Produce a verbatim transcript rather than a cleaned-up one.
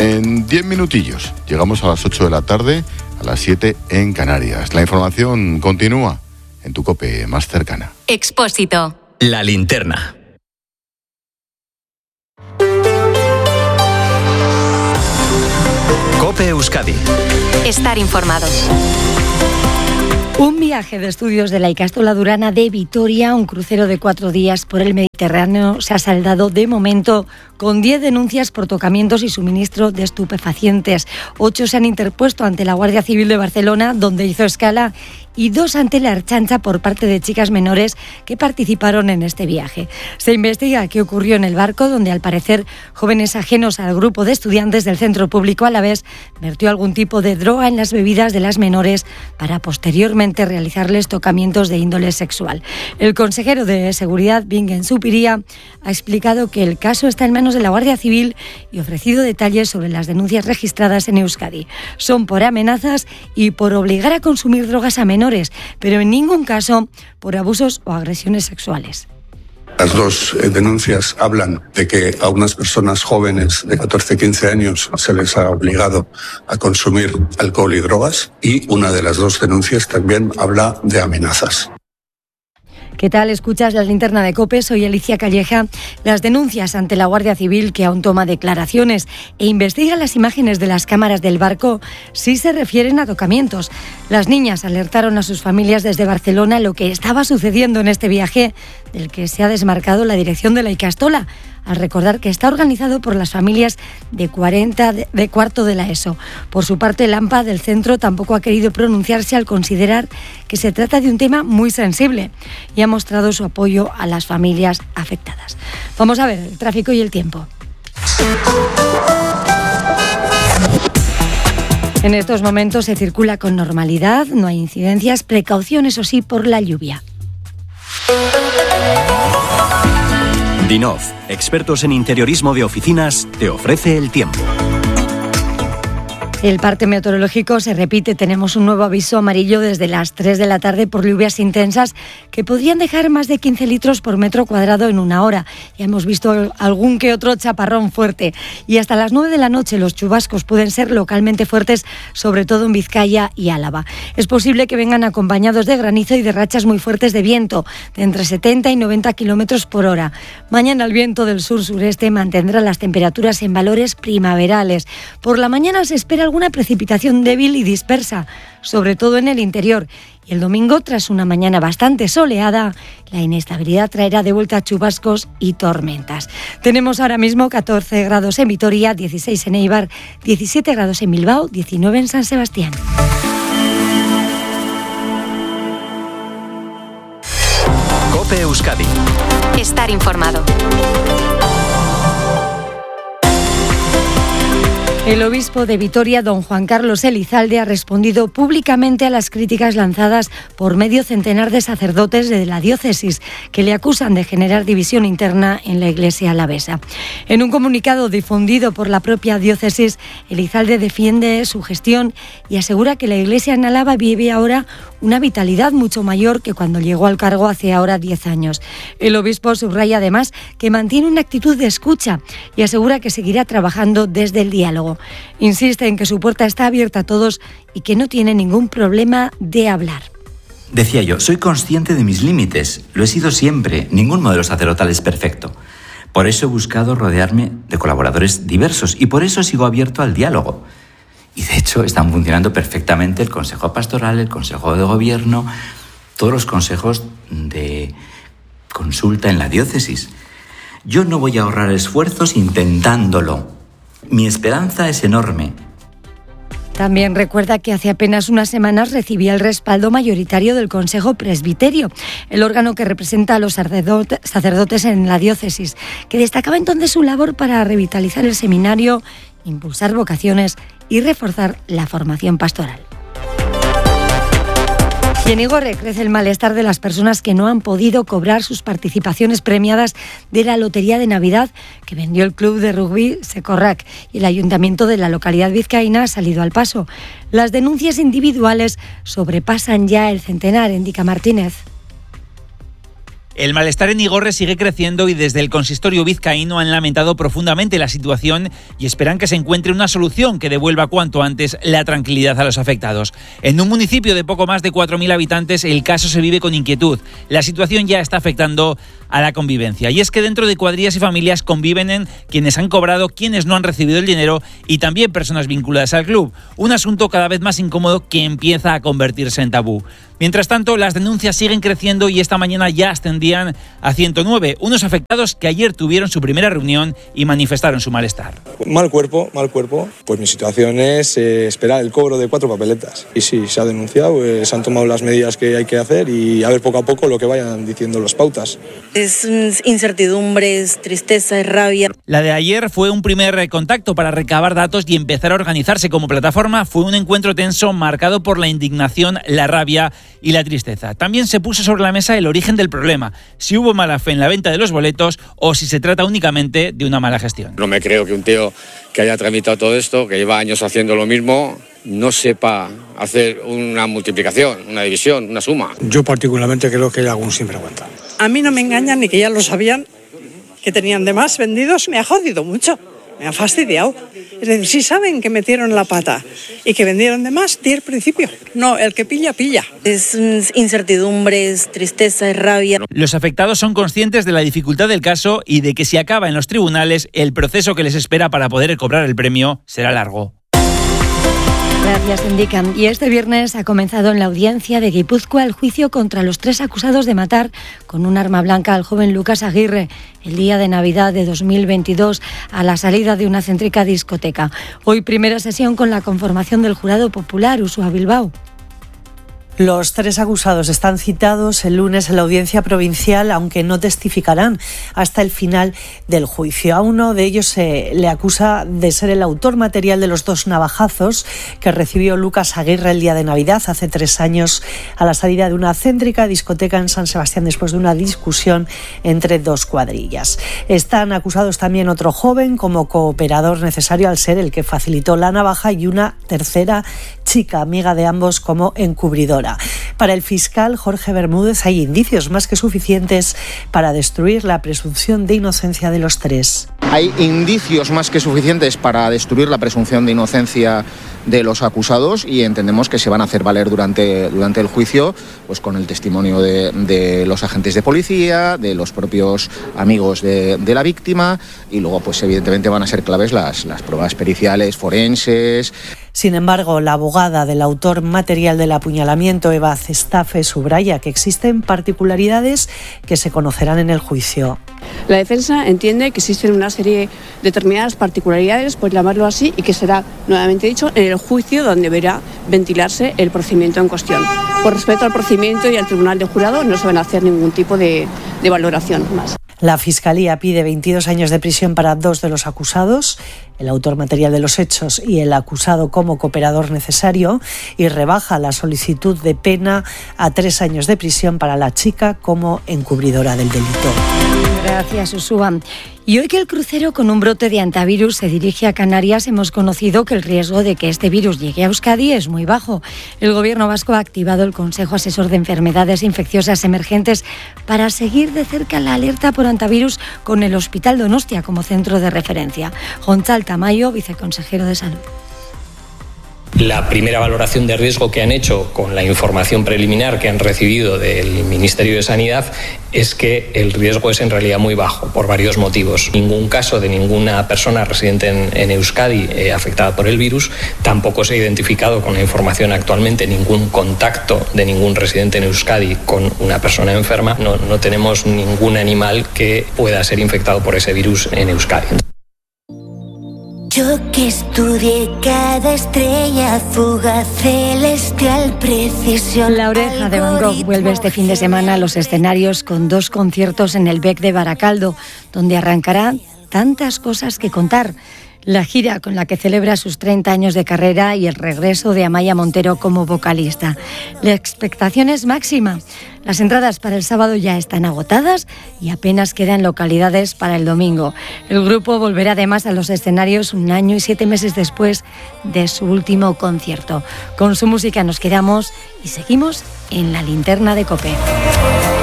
En diez minutillos llegamos a las ocho de la tarde, a las siete en Canarias. La información continúa en tu COPE más cercana. Expósito. La linterna. COPE Euskadi. Estar informado. Un viaje de estudios de la Ikastola Durana de Vitoria, un crucero de cuatro días por el Mediterráneo, se ha saldado de momento con diez denuncias por tocamientos y suministro de estupefacientes. Ocho se han interpuesto ante la Guardia Civil de Barcelona, donde hizo escala, y dos ante la Ertzaintza por parte de chicas menores que participaron en este viaje. Se investiga qué ocurrió en el barco, donde al parecer jóvenes ajenos al grupo de estudiantes del centro público alavés vertió algún tipo de droga en las bebidas de las menores para posteriormente realizarles tocamientos de índole sexual. El consejero de Seguridad, Bingen Zupiria, ha explicado que el caso está en manos de la Guardia Civil y ofrecido detalles sobre las denuncias registradas en Euskadi. Son por amenazas y por obligar a consumir drogas a menores, pero en ningún caso por abusos o agresiones sexuales. Las dos eh, denuncias hablan de que a unas personas jóvenes de catorce a quince años se les ha obligado a consumir alcohol y drogas, y una de las dos denuncias también habla de amenazas. ¿Qué tal? Escuchas la linterna de COPE, soy Alicia Calleja. Las denuncias ante la Guardia Civil, que aún toma declaraciones e investiga las imágenes de las cámaras del barco, sí se refieren a tocamientos. Las niñas alertaron a sus familias desde Barcelona lo que estaba sucediendo en este viaje, del que se ha desmarcado la dirección de la Ikastola, al recordar que está organizado por las familias de cuarenta de, de cuarto de la ESO. Por su parte, el AMPA del centro tampoco ha querido pronunciarse al considerar que se trata de un tema muy sensible y ha mostrado su apoyo a las familias afectadas. Vamos a ver el tráfico y el tiempo. En estos momentos se circula con normalidad, no hay incidencias, precaución eso sí por la lluvia. Dinov, expertos en interiorismo de oficinas, te ofrece el tiempo. El parte meteorológico se repite. Tenemos un nuevo aviso amarillo desde las tres de la tarde por lluvias intensas que podrían dejar más de quince litros por metro cuadrado en una hora. Ya hemos visto algún que otro chaparrón fuerte. Y hasta las nueve de la noche los chubascos pueden ser localmente fuertes, sobre todo en Vizcaya y Álava. Es posible que vengan acompañados de granizo y de rachas muy fuertes de viento, de entre setenta y noventa kilómetros por hora. Mañana el viento del sur-sureste mantendrá las temperaturas en valores primaverales. Por la mañana se espera alguna precipitación débil y dispersa, sobre todo en el interior. Y el domingo, tras una mañana bastante soleada, la inestabilidad traerá de vuelta chubascos y tormentas. Tenemos ahora mismo catorce grados en Vitoria, dieciséis en Eibar, diecisiete grados en Bilbao, diecinueve en San Sebastián. COPE Euskadi. Estar informado. El obispo de Vitoria, don Juan Carlos Elizalde, ha respondido públicamente a las críticas lanzadas por medio centenar de sacerdotes de la diócesis que le acusan de generar división interna en la Iglesia alavesa. En un comunicado difundido por la propia diócesis, Elizalde defiende su gestión y asegura que la Iglesia en Álava vive ahora una vitalidad mucho mayor que cuando llegó al cargo hace ahora diez años. El obispo subraya además que mantiene una actitud de escucha y asegura que seguirá trabajando desde el diálogo. Insiste en que su puerta está abierta a todos y que no tiene ningún problema de hablar. Decía yo, soy consciente de mis límites, lo he sido siempre, ningún modelo sacerdotal es perfecto. Por eso he buscado rodearme de colaboradores diversos y por eso sigo abierto al diálogo. Y de hecho están funcionando perfectamente el Consejo Pastoral, el Consejo de Gobierno, todos los consejos de consulta en la diócesis. Yo no voy a ahorrar esfuerzos intentándolo. Mi esperanza es enorme. También recuerda que hace apenas unas semanas recibía el respaldo mayoritario del Consejo Presbiterio, el órgano que representa a los sacerdotes en la diócesis, que destacaba entonces su labor para revitalizar el seminario, impulsar vocaciones y reforzar la formación pastoral. Y en Igorre crece el malestar de las personas que no han podido cobrar sus participaciones premiadas de la Lotería de Navidad que vendió el club de rugby Sekorrak, y el ayuntamiento de la localidad vizcaína ha salido al paso. Las denuncias individuales sobrepasan ya el centenar, indica Martínez. El malestar en Igorre sigue creciendo y desde el consistorio vizcaíno han lamentado profundamente la situación y esperan que se encuentre una solución que devuelva cuanto antes la tranquilidad a los afectados. En un municipio de poco más de cuatro mil habitantes, el caso se vive con inquietud. La situación ya está afectando a la convivencia. Y es que dentro de cuadrillas y familias conviven en quienes han cobrado, quienes no han recibido el dinero y también personas vinculadas al club. Un asunto cada vez más incómodo que empieza a convertirse en tabú. Mientras tanto, las denuncias siguen creciendo y esta mañana ya ascendían a ciento nueve, unos afectados que ayer tuvieron su primera reunión y manifestaron su malestar. Mal cuerpo, mal cuerpo. Pues mi situación es eh, esperar el cobro de cuatro papeletas. Y sí, se ha denunciado, eh, se han tomado las medidas que hay que hacer y a ver poco a poco lo que vayan diciendo las pautas. Es incertidumbre, es tristeza, es rabia. La de ayer fue un primer contacto para recabar datos y empezar a organizarse como plataforma. Fue un encuentro tenso marcado por la indignación, la rabia y la tristeza. También se puso sobre la mesa el origen del problema, si hubo mala fe en la venta de los boletos o si se trata únicamente de una mala gestión. No me creo que un tío que haya tramitado todo esto, que lleva años haciendo lo mismo, no sepa hacer una multiplicación, una división, una suma. Yo particularmente creo que hay algún sinvergüenza. A mí no me engañan ni que ya lo sabían, que tenían de más vendidos. Me ha jodido mucho, me ha fastidiado. Es decir, si saben que metieron la pata y que vendieron de más, di el principio. No, el que pilla, pilla. Es incertidumbre, es tristeza, es rabia. Los afectados son conscientes de la dificultad del caso y de que si acaba en los tribunales, el proceso que les espera para poder cobrar el premio será largo. Gracias, indican. Y este viernes ha comenzado en la audiencia de Guipúzcoa el juicio contra los tres acusados de matar con un arma blanca al joven Lucas Aguirre el día de Navidad de dos mil veintidós a la salida de una céntrica discoteca. Hoy primera sesión con la conformación del jurado popular Uxue Bilbao. Los tres acusados están citados el lunes en la audiencia provincial, aunque no testificarán hasta el final del juicio. A uno de ellos se le acusa de ser el autor material de los dos navajazos que recibió Lucas Aguirre el día de Navidad, hace tres años, a la salida de una céntrica discoteca en San Sebastián después de una discusión entre dos cuadrillas. Están acusados también otro joven como cooperador necesario al ser el que facilitó la navaja y una tercera chica, amiga de ambos, como encubridora. Para el fiscal Jorge Bermúdez hay indicios más que suficientes para destruir la presunción de inocencia de los tres. Hay indicios más que suficientes para destruir la presunción de inocencia de los acusados y entendemos que se van a hacer valer durante, durante el juicio, pues con el testimonio de, de los agentes de policía, de los propios amigos de, de la víctima y luego pues evidentemente van a ser claves las, las pruebas periciales, forenses. Sin embargo, la abogada del autor material del apuñalamiento, Eva Cestafe, subraya que existen particularidades que se conocerán en el juicio. La defensa entiende que existen una serie de determinadas particularidades, por llamarlo así, y que será, nuevamente dicho, en el juicio donde deberá ventilarse el procedimiento en cuestión. Por respeto al procedimiento y al tribunal de jurado, no se van a hacer ningún tipo de, de valoración más. La Fiscalía pide veintidós años de prisión para dos de los acusados, el autor material de los hechos y el acusado como cooperador necesario, y rebaja la solicitud de pena a tres años de prisión para la chica como encubridora del delito. Gracias, Uxue. Y hoy que el crucero con un brote de antivirus se dirige a Canarias, hemos conocido que el riesgo de que este virus llegue a Euskadi es muy bajo. El Gobierno vasco ha activado el Consejo Asesor de Enfermedades Infecciosas Emergentes para seguir de cerca la alerta por antivirus con el Hospital Donostia como centro de referencia. Gonzalo Tamayo, viceconsejero de Salud. La primera valoración de riesgo que han hecho con la información preliminar que han recibido del Ministerio de Sanidad es que el riesgo es en realidad muy bajo por varios motivos. Ningún caso de ninguna persona residente en, en Euskadi eh, afectada por el virus. Tampoco se ha identificado con la información actualmente ningún contacto de ningún residente en Euskadi con una persona enferma. No, no tenemos ningún animal que pueda ser infectado por ese virus en Euskadi. Yo que estudié cada estrella fugaz celestial precisión. La Oreja de Van Gogh vuelve este fin de semana a los escenarios con dos conciertos en el Bec de Baracaldo, donde arrancará tantas cosas que contar. La gira con la que celebra sus treinta años de carrera y el regreso de Amaia Montero como vocalista. La expectación es máxima. Las entradas para el sábado ya están agotadas y apenas quedan localidades para el domingo. El grupo volverá además a los escenarios un año y siete meses después de su último concierto. Con su música nos quedamos y seguimos en la linterna de COPE.